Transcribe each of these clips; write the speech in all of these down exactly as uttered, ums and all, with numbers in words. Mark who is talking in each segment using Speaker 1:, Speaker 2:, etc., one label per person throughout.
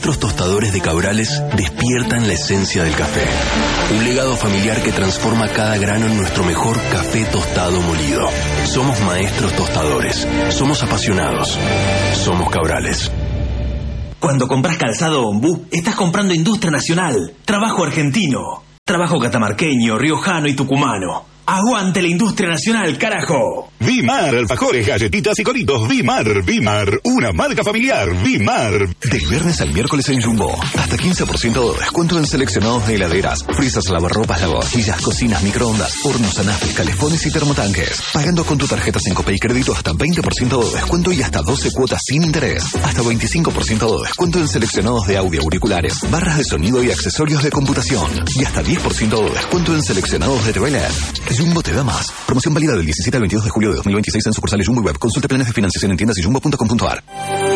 Speaker 1: maestros tostadores de Cabrales despiertan la esencia del café. Un legado familiar que transforma cada grano en nuestro mejor café tostado molido. Somos maestros tostadores. Somos apasionados. Somos Cabrales.
Speaker 2: Cuando compras calzado Ombú, estás comprando industria nacional, trabajo argentino, trabajo catamarqueño, riojano y tucumano. ¡Aguante la industria nacional, carajo!
Speaker 3: Vimar, alfajores, galletitas y coritos. Vimar, Vimar, una marca familiar. Vimar.
Speaker 4: Del viernes al miércoles en Jumbo, hasta quince por ciento de descuento en seleccionados de heladeras, frisas, lavarropas, lavavajillas, cocinas, microondas, hornos, anafes, calefones y termotanques. Pagando con tu tarjeta Syncopay crédito hasta veinte por ciento de descuento y hasta doce cuotas sin interés. Hasta veinticinco por ciento de descuento en seleccionados de audio, auriculares, barras de sonido y accesorios de computación. Y hasta diez por ciento de descuento en seleccionados de T V L E D. Jumbo te da más. Promoción válida del diecisiete al veintidós de julio de dos mil veintiséis en sucursales Jumbo y web. Consulte planes de financiación en tiendas y jumbo punto com punto a r.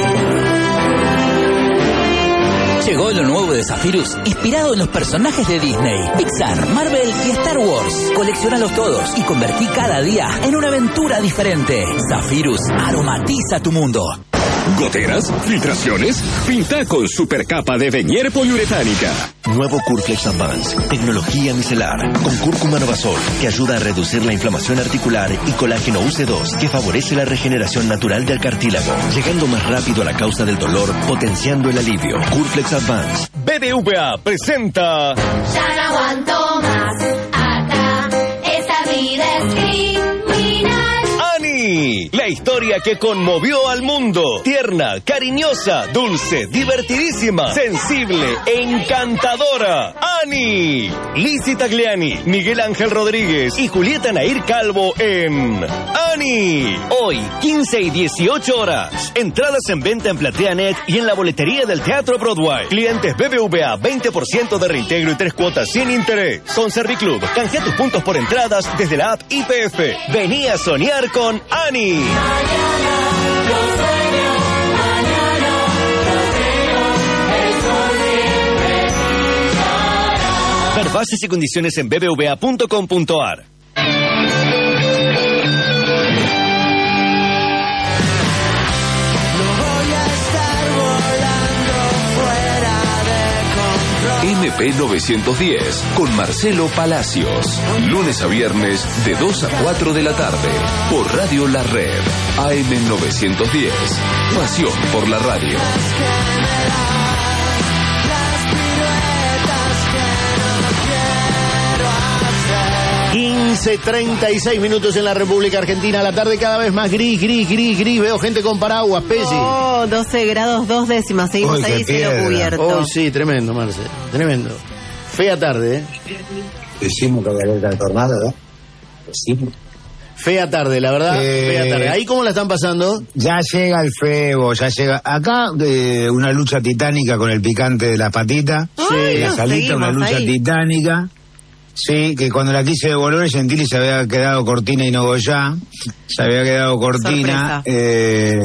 Speaker 5: Llegó lo nuevo de Zephyrus, inspirado en los personajes de Disney, Pixar, Marvel y Star Wars. Colecciónalos todos y convertí cada día en una aventura diferente. Zephyrus aromatiza tu mundo.
Speaker 6: ¿Goteras? ¿Filtraciones? Pinta con supercapa de Venier poliuretánica.
Speaker 7: Nuevo Curflex Advance, tecnología micelar, con cúrcuma novasol, que ayuda a reducir la inflamación articular, y colágeno U C dos, que favorece la regeneración natural del cartílago, llegando más rápido a la causa del dolor, potenciando el alivio. Curflex Advance.
Speaker 6: B B V A presenta...
Speaker 8: Ya no aguanto más, acá, esta vida es criminal.
Speaker 6: ¡Ani! La historia que conmovió al mundo. Tierna, cariñosa, dulce, divertidísima, sensible, encantadora. ¡Ani! Lizzy Tagliani, Miguel Ángel Rodríguez y Julieta Nair Calvo en ¡Ani! Hoy, quince y dieciocho horas. Entradas en venta en PlateaNet y en la boletería del Teatro Broadway. Clientes B B V A, veinte por ciento de reintegro y tres cuotas sin interés. Con Serviclub, canjea tus puntos por entradas desde la app I P F. Vení a soñar con Ani. Ver bases y condiciones en b b v a punto com punto a r.
Speaker 1: M P novecientos diez con Marcelo Palacios. Lunes a viernes de dos a cuatro de la tarde. Por Radio La Red. A M novecientos diez. Pasión por la radio.
Speaker 9: quince treinta y seis minutos en la República Argentina. La tarde cada vez más gris, gris, gris, gris. Veo gente con paraguas, Pesi.
Speaker 10: Oh, doce grados, dos décimas. Seguimos ahí, cielo cubierto.
Speaker 9: Oh, sí, tremendo, Marce. Tremendo. Fea tarde, ¿eh?
Speaker 11: Decimos que había alerta de tornado, ¿no? Decimos.
Speaker 9: Fea tarde, la verdad, eh, fea tarde. ¿Ahí cómo la están pasando?
Speaker 11: Ya llega el febo, ya llega. Acá eh, una lucha titánica con el picante de la patita.
Speaker 10: Sí,
Speaker 11: la
Speaker 10: no,
Speaker 11: salita, una lucha
Speaker 10: ahí.
Speaker 11: titánica. Sí, que cuando la quise devolver, Gentili se había quedado Cortina y no Goya. Se había quedado Cortina. Eh,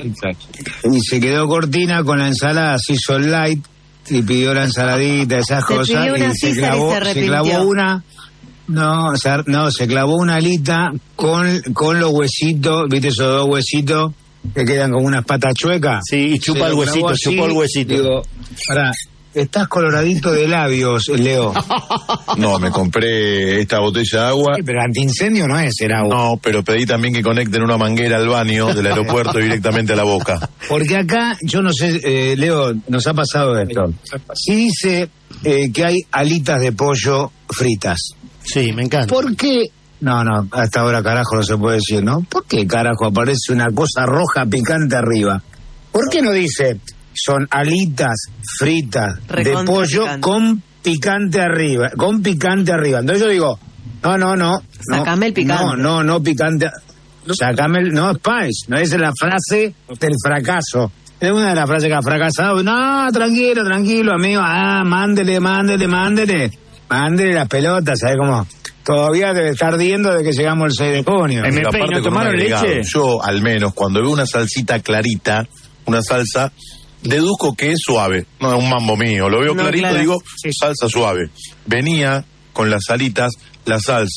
Speaker 11: y se quedó Cortina con la ensalada, se hizo el light y pidió la ensaladita, esas
Speaker 10: se
Speaker 11: cosas.
Speaker 10: Pidió una
Speaker 11: y se
Speaker 10: César
Speaker 11: clavó,
Speaker 10: y se,
Speaker 11: se clavó una. No, o sea, no, se clavó una alita con, con los huesitos, ¿viste esos dos huesitos que quedan como unas patas chuecas?
Speaker 9: Sí, y chupa el huesito,
Speaker 11: así,
Speaker 9: chupó el huesito.
Speaker 11: Digo, pará, estás coloradito de labios, Leo.
Speaker 12: No, me compré esta botella de agua.
Speaker 11: Sí, pero antiincendio no es el agua.
Speaker 12: No, pero pedí también que conecten una manguera al baño del aeropuerto directamente a la boca.
Speaker 11: Porque acá, yo no sé, eh, Leo, nos ha pasado esto. Sí dice eh, que hay alitas de pollo fritas.
Speaker 9: Sí, me encanta.
Speaker 11: ¿Por qué? No, no, hasta ahora carajo no se puede decir, ¿no? ¿Por qué carajo aparece una cosa roja picante arriba? ¿Por qué no dice son alitas fritas
Speaker 10: Recontra
Speaker 11: de pollo
Speaker 10: picante.
Speaker 11: con picante arriba? Con picante arriba. Entonces yo digo, no, no, no.
Speaker 10: Sacame
Speaker 11: no,
Speaker 10: el picante.
Speaker 11: No, no, no picante. Sacame el... No, Spice, no es la frase del fracaso. Es una de las frases que ha fracasado. No, tranquilo, tranquilo, amigo. Ah, mándele, mándele, mándele. Mándele las pelotas, ¿sabes cómo? Todavía debe estar ardiendo de que llegamos el seis de junio.
Speaker 12: M P, ¿no tomaron leche? Yo, al menos, cuando veo una salsita clarita, una salsa, deduzco que es suave. No es un mambo mío. Lo veo
Speaker 10: no,
Speaker 12: clarito
Speaker 10: claro.
Speaker 12: y digo, salsa suave. Venía con las alitas, la salsa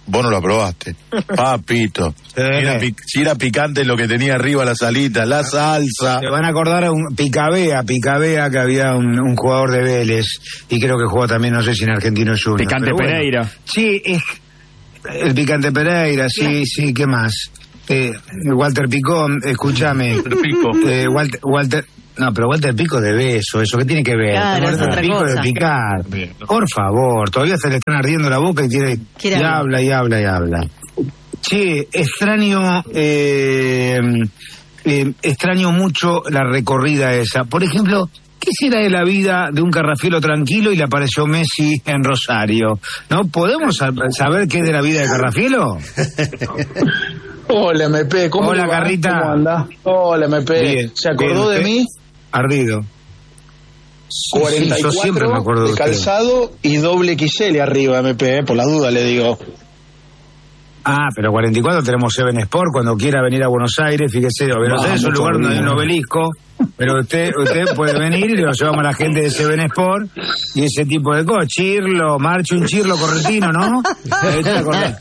Speaker 12: vos no lo probaste. Papito. Si era, pic- si era picante lo que tenía arriba la salita, la salsa.
Speaker 11: Se van a acordar a un Picabea, Picabea, que había un, un jugador de Vélez, y creo que jugó también, no sé si en Argentinos Juniors.
Speaker 2: Picante
Speaker 11: bueno.
Speaker 2: Pereira.
Speaker 11: Sí, es el Picante Pereira, sí, sí, ¿qué más? Eh, Walter Picón, escúchame.
Speaker 12: Pico.
Speaker 11: Eh, Walter, Walter, no, pero Walter Pico de beso, ¿eso qué tiene que ver?
Speaker 10: Claro, es
Speaker 11: Walter
Speaker 10: otra
Speaker 11: Pico
Speaker 10: cosa.
Speaker 11: de picar. Por favor, todavía se le están ardiendo la boca y tiene y
Speaker 10: Quiere hablar.
Speaker 11: habla y habla y habla. Che, extraño, eh, eh, extraño mucho la recorrida esa. Por ejemplo, ¿qué será de la vida de un Carrafielo tranquilo y le apareció Messi en Rosario? ¿No podemos sab- saber qué es de la vida de Carrafielo?
Speaker 13: Hola, M P, ¿cómo
Speaker 11: Hola,
Speaker 13: le va?
Speaker 11: Carrita.
Speaker 13: ¿Cómo anda? Hola, M P.
Speaker 11: Bien,
Speaker 13: ¿Se acordó
Speaker 11: bien,
Speaker 13: de
Speaker 11: usted-
Speaker 13: mí?
Speaker 11: Ardido.
Speaker 13: cuarenta y
Speaker 11: Sí, yo
Speaker 13: cuatro
Speaker 11: siempre me acuerdo de
Speaker 13: de
Speaker 11: usted.
Speaker 13: calzado y doble X L arriba, M P, eh, por la duda le digo.
Speaker 11: Ah, pero cuarenta y cuatro tenemos Seven Sport, cuando quiera venir a Buenos Aires, fíjese, Buenos Aires es un lugar donde hay un obelisco, pero usted usted puede venir y lo llevamos a la gente de Seven Sport y ese tipo de cosas. Chirlo, marcha un chirlo correntino, ¿no? Ahí está, correcto.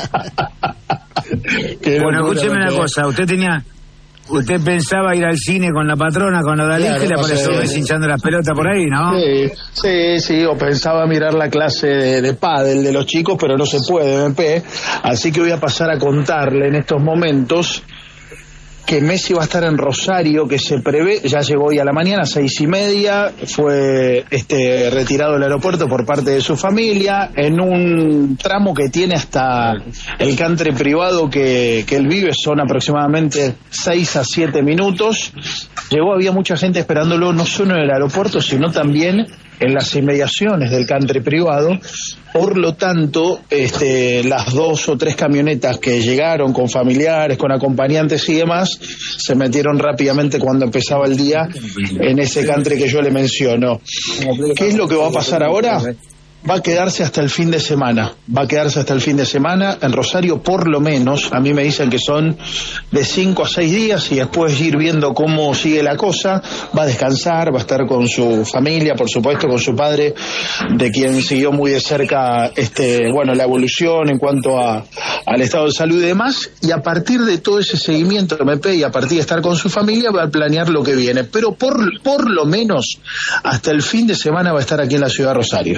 Speaker 11: Bueno,
Speaker 13: locura,
Speaker 11: escúcheme una
Speaker 13: Mateo.
Speaker 11: cosa, usted tenía... Usted pensaba ir al cine con la patrona, con la Dalí,
Speaker 13: Claro,
Speaker 11: que le
Speaker 13: no
Speaker 11: apareció
Speaker 13: sé.
Speaker 11: Messi hinchando las pelotas por ahí, ¿no?
Speaker 13: Sí, sí, sí, o pensaba mirar la clase de, de pádel de los chicos, pero no se puede, M P. Así que voy a pasar a contarle en estos momentos que Messi va a estar en Rosario, que se prevé, ya llegó hoy a la mañana, seis y media, fue este retirado del aeropuerto por parte de su familia, en un tramo que tiene hasta el country privado que, que él vive, son aproximadamente seis a siete minutos. Llegó, había mucha gente esperándolo, no solo en el aeropuerto, sino también en las inmediaciones del country privado. Por lo tanto, este, las dos o tres camionetas que llegaron con familiares, con acompañantes y demás, se metieron rápidamente cuando empezaba el día en ese country que yo le menciono. ¿Qué es lo que va a pasar ahora? Va a quedarse hasta el fin de semana, va a quedarse hasta el fin de semana en Rosario por lo menos, a mí me dicen que son de cinco a seis días y después ir viendo cómo sigue la cosa, va a descansar, va a estar con su familia, por supuesto con su padre, de quien siguió muy de cerca este, bueno, la evolución en cuanto a, al estado de salud y demás, y a partir de todo ese seguimiento M P y a partir de estar con su familia va a planear lo que viene, pero por, por lo menos hasta el fin de semana va a estar aquí en la ciudad de Rosario.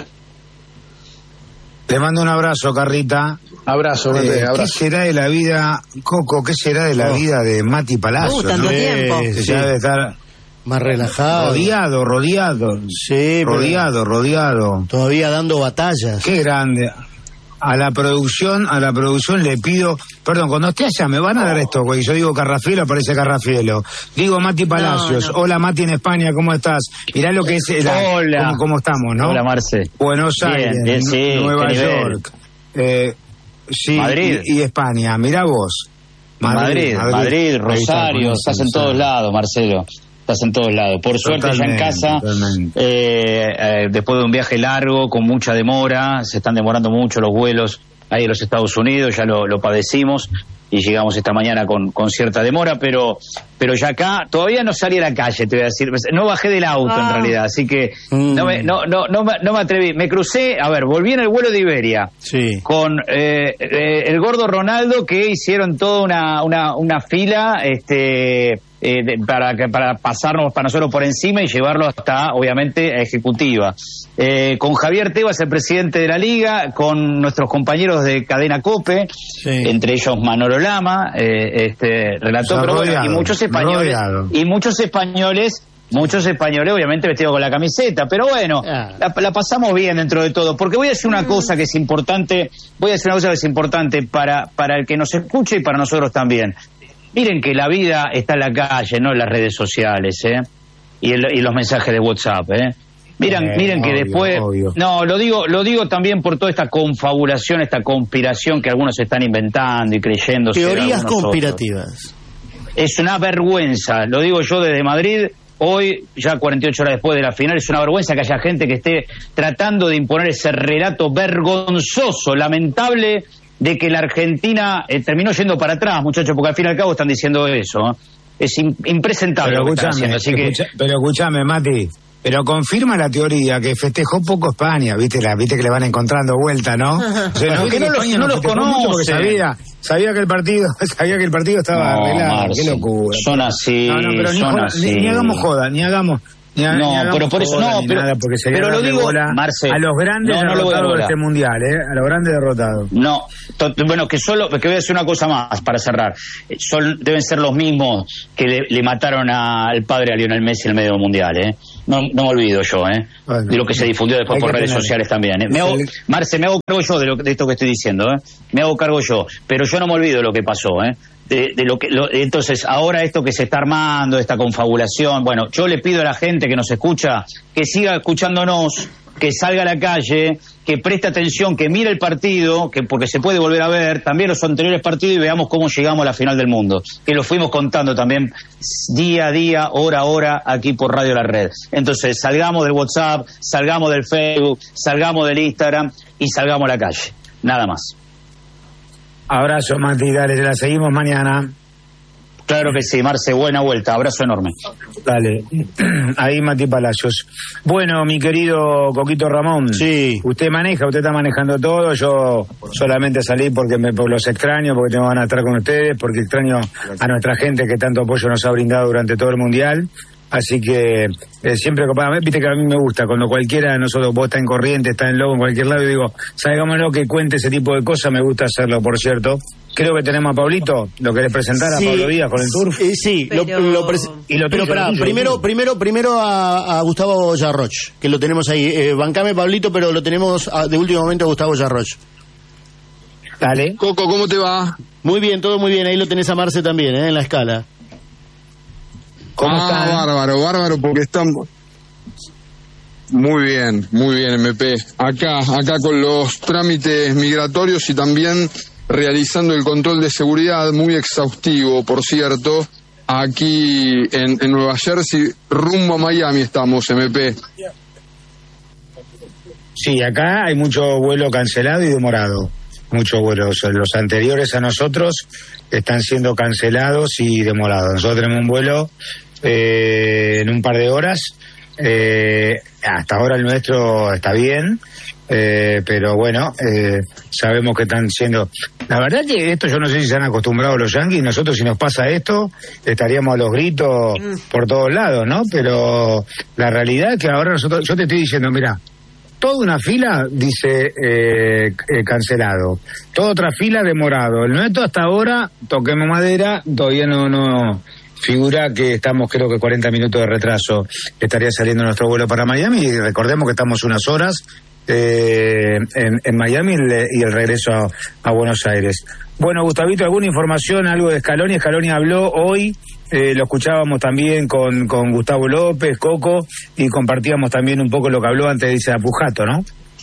Speaker 11: Te mando un abrazo, Carrita.
Speaker 13: Abrazo,
Speaker 11: Eh,
Speaker 13: Pepe,
Speaker 11: ¿Qué
Speaker 13: abrazo.
Speaker 11: será de la vida, Coco, qué será de la
Speaker 9: Oh.
Speaker 11: vida de Mati Palacio?
Speaker 10: Uh, tanto
Speaker 11: ¿no?
Speaker 10: tiempo.
Speaker 11: Que
Speaker 9: Sí.
Speaker 11: ya debe estar
Speaker 9: Más relajado.
Speaker 11: rodeado, rodeado.
Speaker 9: Sí, pero
Speaker 11: Rodeado, rodeado.
Speaker 9: todavía dando batallas.
Speaker 11: Qué grande. A la producción, a la producción le pido, perdón, cuando esté allá me van a dar esto, güey. Yo digo Carrafielo, aparece Carrafielo. Digo Mati Palacios.
Speaker 10: No, no.
Speaker 11: Hola Mati en España, ¿cómo estás? Mirá lo que es la-
Speaker 14: Hola.
Speaker 11: cómo, cómo estamos, ¿no?
Speaker 14: Hola, Marce.
Speaker 11: Buenos
Speaker 14: Bien,
Speaker 11: Aires,
Speaker 14: bien, sí,
Speaker 11: Nueva
Speaker 14: qué nivel.
Speaker 11: York, eh, sí,
Speaker 14: Madrid.
Speaker 11: Y, y España. Mirá vos.
Speaker 14: Madrid, Madrid,
Speaker 11: Ahí está,
Speaker 14: Rosario,
Speaker 11: con
Speaker 14: estás
Speaker 11: eso,
Speaker 14: en todos
Speaker 11: sí.
Speaker 14: lados, Marcelo. Estás en todos lados. Por suerte ya en
Speaker 11: Totalmente,
Speaker 14: casa,
Speaker 11: totalmente.
Speaker 14: eh, eh, después de un viaje largo, con mucha demora, se están demorando mucho los vuelos ahí de los Estados Unidos, ya lo, lo padecimos y llegamos esta mañana con, con cierta demora, pero pero ya acá todavía no salí a la calle, te voy a decir, no bajé del auto
Speaker 10: Ah.
Speaker 14: en realidad, así que no, me, no, no, no, me, no me atreví, me crucé, a ver, volví en el vuelo de Iberia
Speaker 9: Sí.
Speaker 14: con eh, eh, el gordo Ronaldo, que hicieron toda una, una, una fila este eh, de- para que- para pasarnos para nosotros por encima y llevarlo hasta, obviamente, a ejecutiva. Eh, con Javier Tebas, el presidente de la Liga, con nuestros compañeros de Cadena COPE, entre ellos Manolo Lama, eh, este relator,
Speaker 11: O sea,
Speaker 14: pero bueno, y
Speaker 11: rodeado,
Speaker 14: muchos españoles,
Speaker 11: rodeado.
Speaker 14: y muchos españoles Muchos españoles, obviamente, vestidos con la camiseta, pero bueno,
Speaker 9: Ah.
Speaker 14: la, la pasamos bien dentro de todo. Porque voy a decir una cosa que es importante, voy a decir una cosa que es importante para, para el que nos escuche y para nosotros también. Miren que la vida está en la calle, no en las redes sociales, ¿eh? Y, el- y los mensajes de WhatsApp, ¿eh? Miren,
Speaker 11: Eh,
Speaker 14: miren que
Speaker 11: obvio,
Speaker 14: después,
Speaker 11: obvio.
Speaker 14: no, lo digo, lo digo también por toda esta confabulación, esta conspiración que algunos están inventando y creyendo. ser
Speaker 9: Teorías
Speaker 14: algunos
Speaker 9: conspirativas.
Speaker 14: otros. Es una vergüenza, lo digo yo desde Madrid. Hoy, ya cuarenta y ocho horas después de la final, es una vergüenza que haya gente que esté tratando de imponer ese relato vergonzoso, lamentable, de que la Argentina eh, terminó yendo para atrás, muchachos, porque al fin y al cabo están diciendo eso. ¿eh? Es im- impresentable
Speaker 11: Pero
Speaker 14: lo que están
Speaker 11: escúchame,
Speaker 14: haciendo, así que...
Speaker 11: escucha- pero escúchame, Mati. Pero confirma la teoría que festejó poco España, viste la, viste que le van encontrando vuelta, ¿no? O sea,
Speaker 14: no, que no,
Speaker 11: España
Speaker 14: no
Speaker 11: no
Speaker 14: los conoce.
Speaker 11: Porque sabía, sabía que el partido, sabía que el partido estaba
Speaker 14: no,
Speaker 11: arreglado.
Speaker 14: Marce,
Speaker 11: Qué locura.
Speaker 14: Son así,
Speaker 11: no, no, pero ni,
Speaker 14: son
Speaker 11: joda,
Speaker 14: así.
Speaker 11: Ni, ni hagamos joda, ni hagamos. Ni a,
Speaker 14: no,
Speaker 11: ni hagamos
Speaker 14: pero por eso
Speaker 11: joda,
Speaker 14: no,
Speaker 11: ni
Speaker 14: pero,
Speaker 11: nada, porque sería
Speaker 14: pero lo digo,
Speaker 11: bola
Speaker 14: Marce,
Speaker 11: a los grandes
Speaker 14: no, no
Speaker 11: derrotados de este mundial, ¿eh? A los grandes derrotados.
Speaker 14: No, to, bueno, que solo, que voy a decir una cosa más para cerrar. Son, deben ser los mismos que le, le mataron a, al padre a Lionel Messi en el medio del mundial, ¿eh? No, no me olvido yo, ¿eh? Bueno, de lo que se difundió después por redes tener. sociales también, ¿eh? Me hago, Marce, me hago cargo yo de, lo, de esto que estoy diciendo, ¿eh? Me hago cargo yo, pero yo no me olvido de lo que pasó, ¿eh? De, de lo que lo, entonces ahora esto que se está armando, esta confabulación, bueno, yo le pido a la gente que nos escucha que siga escuchándonos, que salga a la calle, que preste atención, que mire el partido, que porque se puede volver a ver también los anteriores partidos y veamos cómo llegamos a la final del mundo, que lo fuimos contando también día a día, hora a hora, aquí por Radio La Red. Entonces salgamos del WhatsApp, salgamos del Facebook, salgamos del Instagram y salgamos a la calle, nada más.
Speaker 11: Abrazo, Mati, dale, la seguimos mañana.
Speaker 14: Claro que sí, Marce, buena vuelta, abrazo enorme.
Speaker 11: Dale, ahí Mati Palacios. Bueno, mi querido Coquito Ramón,
Speaker 9: sí.
Speaker 11: Usted maneja, usted está manejando todo, yo solamente salí porque me por los extraño, porque tengo ganas de estar con ustedes, porque extraño a nuestra gente que tanto apoyo nos ha brindado durante todo el Mundial. Así que eh, siempre, viste que a mí me gusta, cuando cualquiera de nosotros, vos está en Corriente, está en Lobo, en cualquier lado, y digo, salgámoslo que cuente ese tipo de cosas, me gusta hacerlo, por cierto. Creo que tenemos a Pablito, ¿lo querés presentar a sí, Pablo Díaz con el turf?
Speaker 9: Eh, sí,
Speaker 11: pero...
Speaker 9: lo, lo prese... y lo pero pará, primero, primero, primero a, a Gustavo Yarroch, que lo tenemos ahí. Eh, bancame, Pablito, pero lo tenemos a, de último momento a Gustavo Yarroch.
Speaker 11: Dale.
Speaker 15: Coco, ¿cómo te va?
Speaker 9: Muy bien, todo muy bien, ahí lo tenés a Marce también, ¿eh? En la escala.
Speaker 15: ¿Cómo ah, están? Bárbaro, bárbaro, porque estamos... Muy bien, muy bien, M P. Acá, acá con los trámites migratorios y también realizando el control de seguridad, muy exhaustivo, por cierto, aquí en, en Nueva Jersey, rumbo a Miami estamos, M P.
Speaker 11: Sí, acá hay mucho vuelo cancelado y demorado. Muchos vuelos. Los anteriores a nosotros están siendo cancelados y demorados. Nosotros tenemos un vuelo eh, en un par de horas. Eh, hasta ahora el nuestro está bien, eh, pero bueno, eh, sabemos que están siendo... La verdad que esto yo no sé si se han acostumbrado los yanquis. Nosotros si nos pasa esto estaríamos a los gritos por todos lados, ¿no? Pero la realidad es que ahora nosotros... Yo te estoy diciendo, mira, toda una fila dice eh, eh, cancelado, toda otra fila demorado. El nuestro hasta ahora, toquemos madera, todavía no... no figura que estamos creo que cuarenta minutos de retraso, estaría saliendo nuestro vuelo para Miami, y recordemos que estamos unas horas eh, en, en Miami y el regreso a, a Buenos Aires. Bueno, Gustavito, ¿alguna información, algo de Scaloni? Scaloni habló hoy, eh, lo escuchábamos también con, con Gustavo López, Coco, y compartíamos también un poco lo que habló antes de irse a Pujato, ¿no?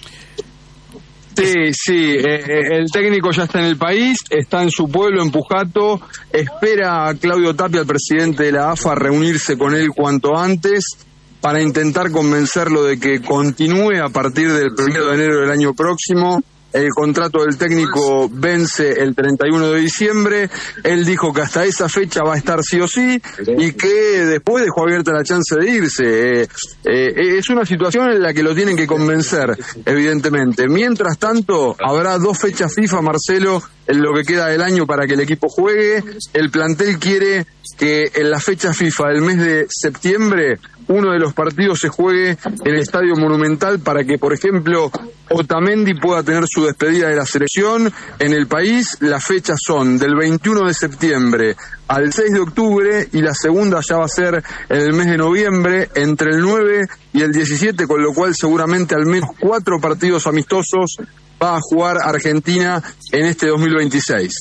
Speaker 15: Sí, sí, eh, el técnico ya está en el país, está en su pueblo, en Pujato, espera a Claudio Tapia, el presidente de la A F A, reunirse con él cuanto antes para intentar convencerlo de que continúe a partir del primero de enero del año próximo. El contrato del técnico vence el treinta y uno de diciembre. Él dijo que hasta esa fecha va a estar sí o sí y que después dejó abierta la chance de irse. Eh, eh, es una situación en la que lo tienen que convencer, evidentemente. Mientras tanto, habrá dos fechas FIFA, Marcelo, en lo que queda del año para que el equipo juegue. El plantel quiere que en la fecha FIFA del mes de septiembre uno de los partidos se juegue en el Estadio Monumental para que, por ejemplo, Otamendi pueda tener su despedida de la selección en el país. Las fechas son del veintiuno de septiembre al seis de octubre y la segunda ya va a ser en el mes de noviembre, entre el nueve y el diecisiete, con lo cual seguramente al menos cuatro partidos amistosos va a jugar Argentina en este dos mil veintiséis.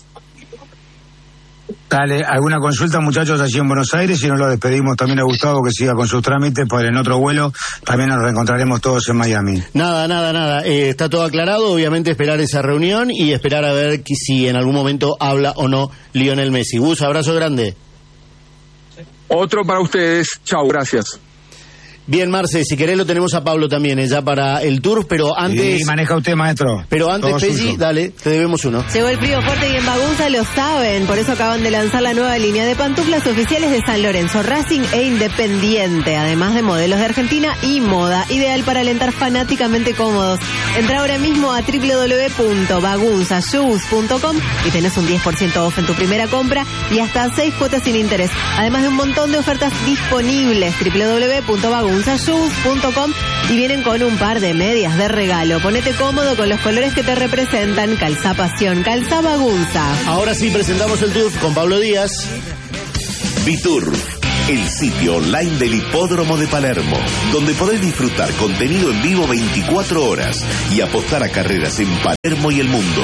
Speaker 11: Dale, alguna consulta, muchachos, allí en Buenos Aires, y nos lo despedimos también a Gustavo que siga con sus trámites, pues en otro vuelo también nos reencontraremos todos en Miami.
Speaker 9: Nada, nada, nada, eh, está todo aclarado, obviamente esperar esa reunión y esperar a ver si en algún momento habla o no Lionel Messi. Gus, abrazo grande.
Speaker 15: Otro para ustedes, chau, gracias.
Speaker 9: Bien, Marce, si querés lo tenemos a Pablo también, eh, ya para el tour, pero antes...
Speaker 11: Sí, maneja usted, maestro.
Speaker 9: Pero antes,
Speaker 11: Todo
Speaker 9: Peggy,
Speaker 11: suyo.
Speaker 9: dale, te debemos uno.
Speaker 10: Llegó el frío fuerte y en Bagunza lo saben, por eso acaban de lanzar la nueva línea de pantuflas oficiales de San Lorenzo, Racing e Independiente, además de modelos de Argentina y moda, ideal para alentar fanáticamente cómodos. Entra ahora mismo a doble u doble u doble u punto bagunza shoes punto com y tenés un diez por ciento off en tu primera compra y hasta seis cuotas sin interés, además de un montón de ofertas disponibles. doble u doble u doble u punto bagunza shoes punto com y vienen con un par de medias de regalo. Ponete cómodo con los colores que te representan. Calzá pasión, calzá Bagunza.
Speaker 9: Ahora sí presentamos el tour con Pablo Díaz.
Speaker 3: Bitur, el sitio online del Hipódromo de Palermo, donde podés disfrutar contenido en vivo veinticuatro horas y apostar a carreras en Palermo y el mundo.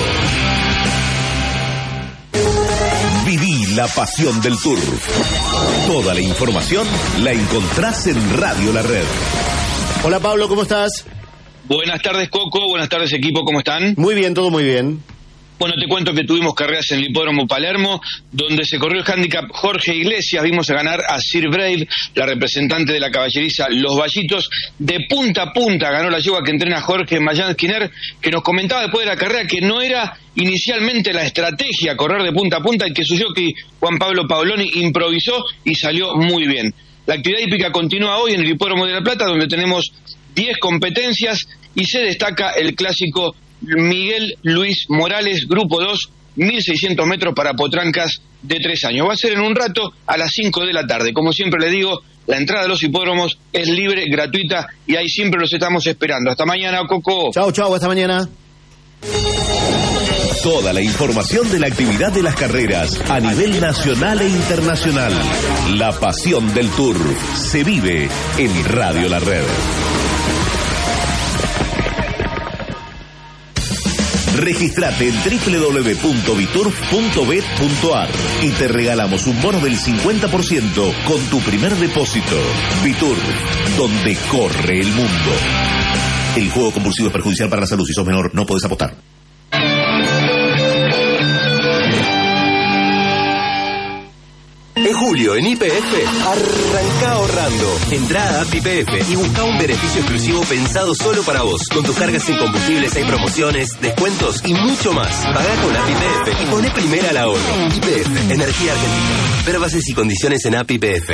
Speaker 3: Viví la pasión del Tour. Toda la información la encontrás en Radio La Red.
Speaker 9: Hola Pablo, ¿cómo estás?
Speaker 16: Buenas tardes, Coco. Buenas tardes, equipo. ¿Cómo están?
Speaker 9: Muy bien, todo muy bien.
Speaker 16: Bueno, te cuento que tuvimos carreras en el Hipódromo Palermo, donde se corrió el handicap Jorge Iglesias. Vimos a ganar a Sir Brave, la representante de la caballeriza Los Vallitos. De punta a punta ganó la yegua que entrena Jorge Mayán Skinner, que nos comentaba después de la carrera que no era inicialmente la estrategia correr de punta a punta, y que su jockey Juan Pablo Paoloni improvisó y salió muy bien. La actividad hípica continúa hoy en el Hipódromo de La Plata, donde tenemos diez competencias y se destaca el clásico Miguel Luis Morales, Grupo dos, mil seiscientos metros para potrancas de tres años. Va a ser en un rato a las cinco de la tarde. Como siempre le digo, la entrada a los hipódromos es libre, gratuita, y ahí siempre los estamos esperando. Hasta mañana, Coco.
Speaker 9: Chau, chau, hasta mañana.
Speaker 3: Toda la información de la actividad de las carreras a nivel nacional e internacional. La pasión del Tour se vive en Radio La Red. Registrate en doble u doble u doble u punto biturf punto bet punto ar y te regalamos un bono del cincuenta por ciento con tu primer depósito. Biturf, donde corre el mundo. El juego compulsivo es perjudicial para la salud. Si sos menor, no podés apostar.
Speaker 6: En julio, en Y P F, arranca ahorrando. Entrá a App Y P F y busca un beneficio exclusivo pensado solo para vos. Con tus cargas en combustibles hay promociones, descuentos y mucho más. Pagá con App Y P F y poné primera al ahorro. Y P F, Energía Argentina. Ver bases y condiciones en App Y P F.